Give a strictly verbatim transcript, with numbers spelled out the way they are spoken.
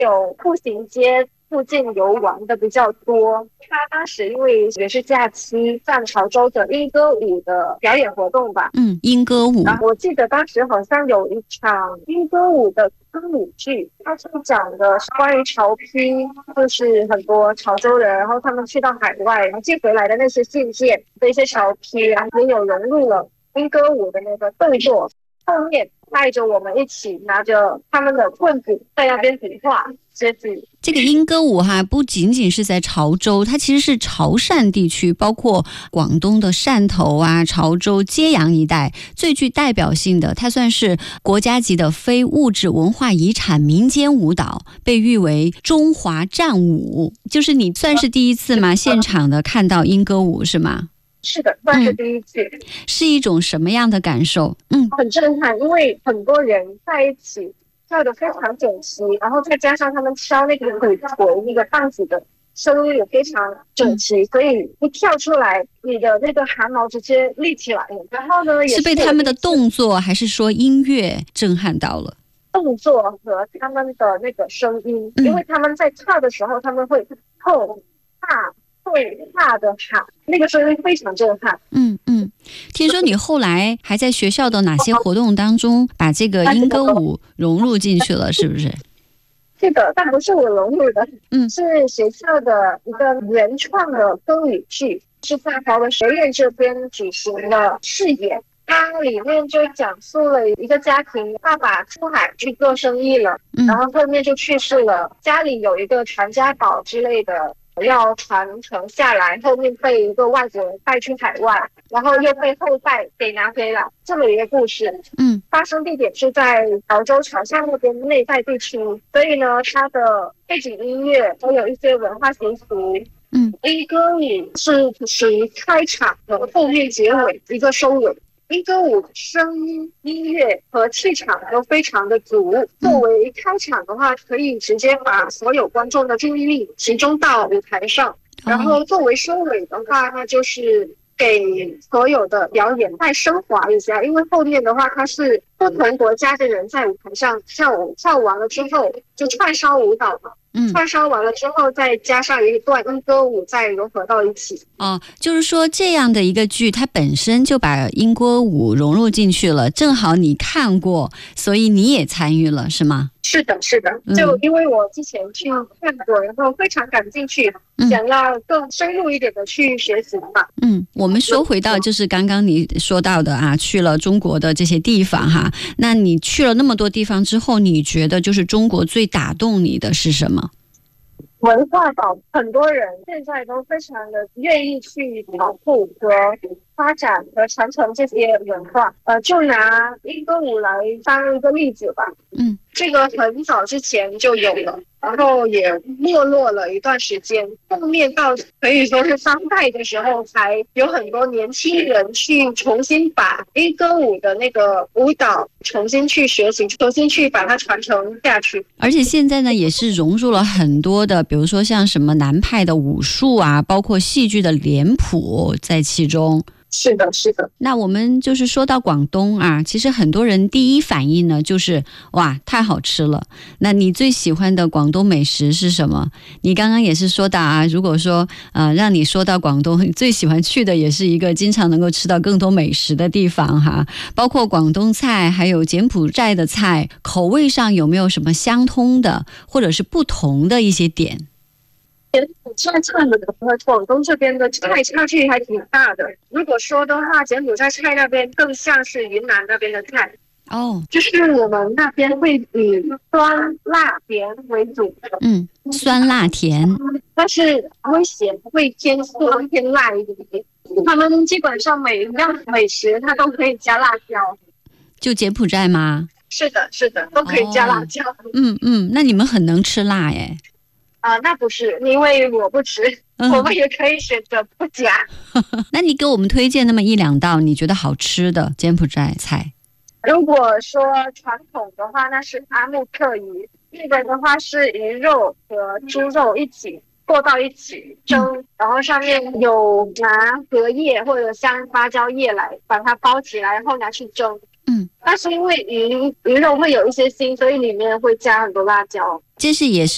有步行街附近游玩的比较多。他当时因为也是假期，上潮州的莺歌舞的表演活动吧。 嗯，莺歌舞。 然后我记得当时好像有一场莺歌舞的歌舞剧，它是讲的是关于潮批，就是很多潮州人，然后他们去到海外，然后寄回来的那些信件的一些潮批，然后也有融入了莺歌舞的那个动作。后面带着我们一起拿着他们的棍子在那边比划接举。 这个莺歌舞哈，不仅仅是在潮州，它其实是潮汕地区，包括广东的汕头啊、潮州、揭阳一带最具代表性的，它算是国家级的非物质文化遗产民间舞蹈，被誉为中华战舞。就是你算是第一次吗？现场的看到莺歌舞是吗？ 是的，算是第一次、嗯。 是一种什么样的感受？嗯， 很震撼，因为很多人在一起跳得非常整齐，然后再加上他们敲那个鼓槌那个棒子的声音也非常整齐、嗯、所以一跳出来你的那个汗毛直接立起来了。然后呢，也 是, 是被他们的动作还是说音乐震撼到了？ 动作和他们的那个声音、嗯、因为他们在跳的时候他们会吼大会大的喊，那个声音非常震撼。 嗯嗯，听说你后来还在学校的哪些活动当中把这个莺歌舞融入进去了，是不是？ 是的，但不是我融入的，嗯，是学校的一个原创的歌舞剧，是在华文学院这边举行的试演。它里面就讲述了一个家庭，爸爸出海去做生意了，嗯、然后后面就去世了，家里有一个传家宝之类的要传承下来，后面被一个外国人带去海外，然后又被后代给拿回来，这么一个故事。嗯，发生地点是在潮州潮汕那边内在地区，所以呢，它的背景音乐都有一些文化习俗。嗯，莺歌舞是属于开场和后面结尾一个收尾。莺歌舞声音、音乐和气场都非常的足。作为开场的话，可以直接把所有观众的注意力集中到舞台上，然后作为收尾的话，那就是给所有的表演再升华一下。因为后面的话，它是不同国家的人在舞台上跳舞，跳完了之后就串烧舞蹈嘛。嗯，串烧完了之后再加上一段莺歌舞再融合到一起。 哦，就是说这样的一个剧它本身就把莺歌舞融入进去了，正好你看过，所以你也参与了是吗？ 是的是的，就因为我之前去看过，然后非常感兴趣、嗯、想要更深入一点的去学习嘛。 嗯，我们说回到就是刚刚你说到的啊，去了中国的这些地方哈，那你去了那么多地方之后，你觉得就是中国最打动你的是什么？ 文化保，很多人现在都非常的愿意去保护和发展和传承这些文化。呃，就拿莺歌舞来当一个例子吧。嗯，这个很早之前就有了，然后也没落了一段时间。后面到可以说是当代的时候，才有很多年轻人去重新把莺歌舞的那个舞蹈重新去学习，重新去把它传承下去。 而且现在呢，也是融入了很多的，比如说像什么南派的武术啊，包括戏剧的脸谱在其中。 是的是的。 那我们就是说到广东啊，其实很多人第一反应呢就是哇太好吃了。那你最喜欢的广东美食是什么？你刚刚也是说到啊，如果说呃让你说到广东，你最喜欢去的也是一个经常能够吃到更多美食的地方哈，包括广东菜还有柬埔寨的菜，口味上有没有什么相通的或者是不同的一些点？ 柬埔寨菜和广东这边的菜差距还挺大的。如果说的话，柬埔寨菜那边更像是云南那边的菜。哦，就是我们那边会以酸辣甜为主。 嗯，酸辣甜， 但是会咸，会偏酸偏辣一点。他们基本上每一样美食它都可以加辣椒。 就柬埔寨吗？ 是的是的，都可以加辣椒。哦、 嗯嗯，那你们很能吃辣耶。 啊、呃，那不是，因为我不吃、嗯、我们也可以选择不加。 那你给我们推荐那么一两道你觉得好吃的柬埔寨菜。 如果说传统的话，那是阿木克鱼，那个的话是鱼肉和猪肉一起剁到一起蒸、嗯、然后上面有拿荷叶或者香芭蕉叶来把它包起来，然后拿去蒸。嗯，但是因为鱼鱼肉会有一些腥，所以里面会加很多辣椒。 这是也是